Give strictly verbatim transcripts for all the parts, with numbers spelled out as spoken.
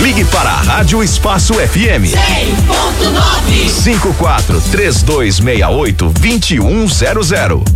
Ligue para a Rádio Espaço F M. cem ponto nove. cinco quatro três dois seis oito dois um zero zero.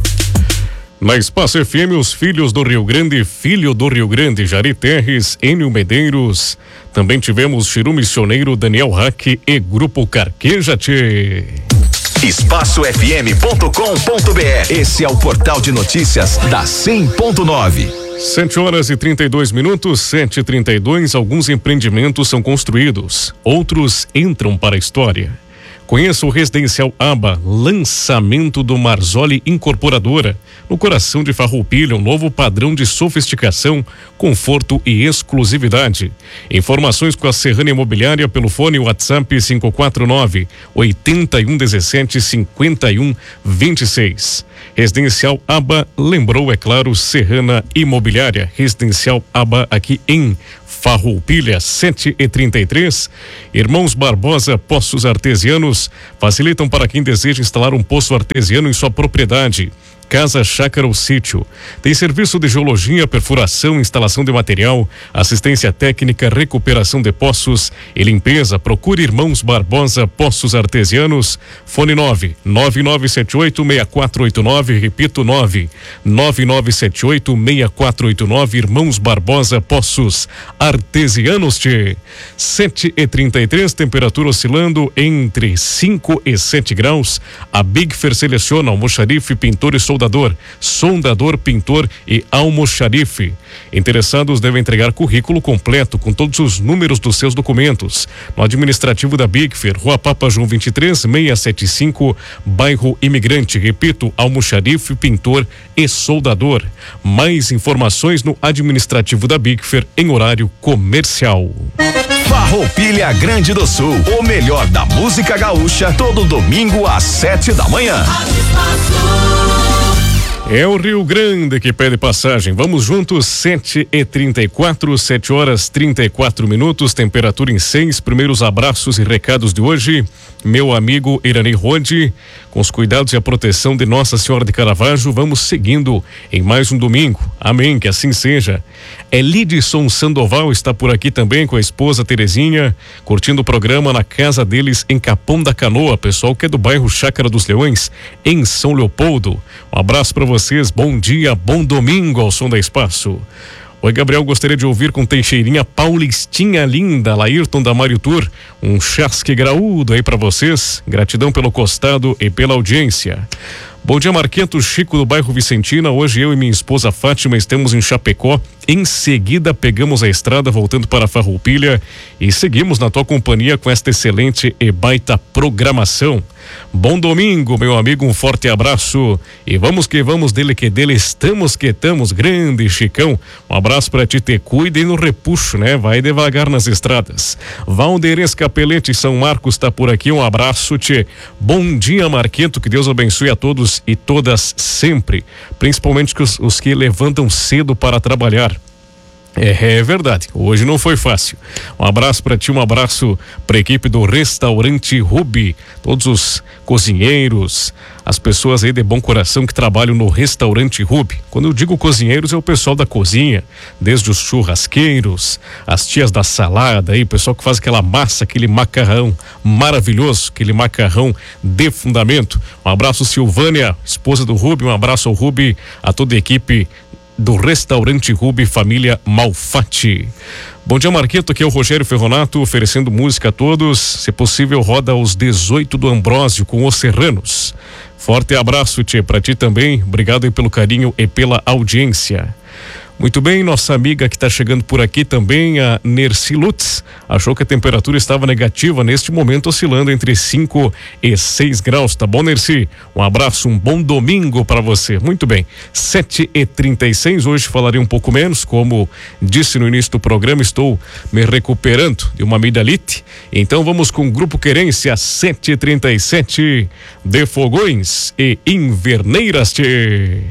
Na Espaço F M, os filhos do Rio Grande, filho do Rio Grande, Jari Terres, Enio Medeiros. Também tivemos Chiru Missioneiro, Daniel Hack e Grupo Carqueja Tchê. espaço f m ponto com ponto b r. Esse é o portal de notícias da cem ponto nove. sete horas e trinta e dois minutos, sete e trinta e dois. Alguns empreendimentos são construídos, outros entram para a história. Conheça o Residencial Aba, lançamento do Marzoli Incorporadora, no coração de Farroupilha, um novo padrão de sofisticação, conforto e exclusividade. Informações com a Serrana Imobiliária pelo fone WhatsApp cinco quatro nove, oito um um sete, cinco um dois seis. Residencial Aba, lembrou, é claro, Serrana Imobiliária. Residencial Aba aqui em Farroupilha. Sete e trinta e três. Irmãos Barbosa Poços Artesianos facilitam para quem deseja instalar um poço artesiano em sua propriedade. Casa, chácara ou sítio. Tem serviço de geologia, perfuração, instalação de material, assistência técnica, recuperação de poços e limpeza. Procure Irmãos Barbosa Poços Artesianos. Fone nove nove nove sete oito seis quatro oito nove. Repito, nove nove nove sete oito seis quatro oito nove. Irmãos Barbosa Poços Artesianos. Tchê. sete e trinta e três, temperatura oscilando entre cinco e sete graus. A Big Fer seleciona almoxarife, pintor e soldador. Sondador, pintor e almoxarife. Interessados devem entregar currículo completo com todos os números dos seus documentos no administrativo da Bigfer, Rua Papa João vinte e três, seiscentos e setenta e cinco, bairro Imigrante. Repito, almoxarife, pintor e soldador. Mais informações no administrativo da Bigfer em horário comercial. Farroupilha Grande do Sul, o melhor da música gaúcha, todo domingo às sete da manhã. É o Rio Grande que pede passagem. Vamos juntos, sete e trinta e quatro, sete horas trinta e quatro minutos, temperatura em seis. Primeiros abraços e recados de hoje. Meu amigo Irani Rode, com os cuidados e a proteção de Nossa Senhora de Caravaggio, vamos seguindo em mais um domingo. Amém, que assim seja. Elidson Sandoval está por aqui também com a esposa Terezinha, curtindo o programa na casa deles em Capão da Canoa. Pessoal que é do bairro Chácara dos Leões, em São Leopoldo. Um abraço para vocês, bom dia, bom domingo ao som da Espaço. Oi, Gabriel, gostaria de ouvir com Teixeirinha Paulistinha Linda, Laírton da Mário Tour, um chasque graúdo aí para vocês. Gratidão pelo costado e pela audiência. Bom dia, Marquento, Chico do bairro Vicentina. Hoje eu e minha esposa Fátima estamos em Chapecó. Em seguida pegamos a estrada voltando para Farroupilha e seguimos na tua companhia com esta excelente e baita programação. Bom domingo, meu amigo, um forte abraço e vamos que vamos, dele que dele, estamos que estamos, grande Chicão. Um abraço pra ti, te cuide no repuxo, né? Vai devagar nas estradas. Valderes Capelete, São Marcos tá por aqui, um abraço, tchê. Bom dia, Marquento, que Deus abençoe a todos e todas sempre, principalmente os, os que levantam cedo para trabalhar. É, é verdade, hoje não foi fácil. Um abraço para ti, um abraço para a equipe do Restaurante Ruby, todos os cozinheiros, as pessoas aí de bom coração que trabalham no Restaurante Ruby. Quando eu digo cozinheiros, é o pessoal da cozinha, desde os churrasqueiros, as tias da salada aí, o pessoal que faz aquela massa, aquele macarrão maravilhoso, aquele macarrão de fundamento. Um abraço, Silvânia, esposa do Ruby, um abraço ao Ruby, a toda a equipe do Restaurante Ruby, família Malfatti. Bom dia, Marquito, aqui é o Rogério Ferronato, oferecendo música a todos. Se possível, roda aos dezoito do Ambrósio com os Serranos. Forte abraço, tchê, pra ti também. Obrigado aí pelo carinho e pela audiência. Muito bem, nossa amiga que está chegando por aqui também, a Nerci Lutz, achou que a temperatura estava negativa, neste momento oscilando entre cinco e seis graus, tá bom, Nerci? Um abraço, um bom domingo para você. Muito bem, sete e trinta e seis, hoje falarei um pouco menos, como disse no início do programa, estou me recuperando de uma amidalite, então vamos com o Grupo Querência, sete e trinta e sete, de Fogões e Inverneiras, tchê.